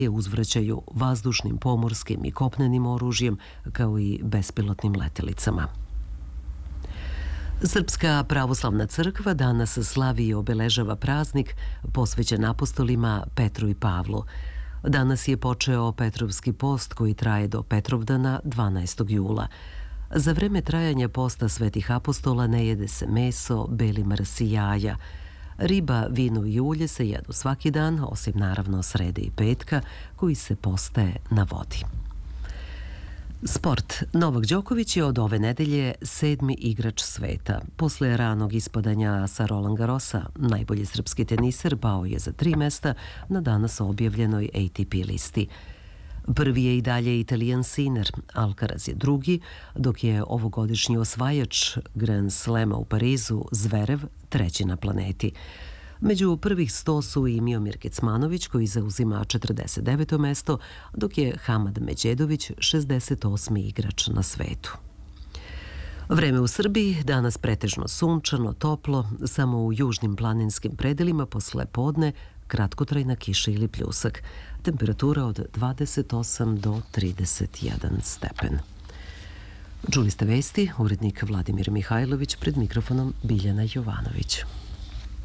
je uzvraćaju vazdušnim, pomorskim i kopnenim oružjem, kao i bespilotnim letjelicama. Srpska pravoslavna crkva danas slavi i obeležava praznik posvećen apostolima Petru i Pavlu. Danas je počeo Petrovski post koji traje do Petrovdana 12. jula. Za vreme trajanja posta svetih apostola ne jede se meso, beli mrs i jaja. Riba, vino i ulje se jedu svaki dan, osim naravno srede i petka, koji se postaje na vodi. Sport. Novak Đoković je od ove nedelje 7. igrač sveta. Posle ranog ispadanja sa Roland Garrosa, najbolji srpski teniser pao je za 3 mesta na danas objavljenoj ATP listi. Prvi je i dalje Italijan Sinner, Alcaraz je drugi, dok je ovogodišnji osvajač Grand Slema u Parizu Zverev treći na planeti. Među prvih 100 su i Miomir Kecmanović koji zauzima 49. mesto, dok je Hamad Međedović 68. igrač na svetu. Vreme u Srbiji danas pretežno sunčano, toplo, samo u južnim planinskim predelima posle podne kratkotrajna kiša ili pljusak. Temperatura od 28 do 31 stepen. Čuli ste vesti, urednik Vladimir Mihajlović, pred mikrofonom Biljana Jovanović.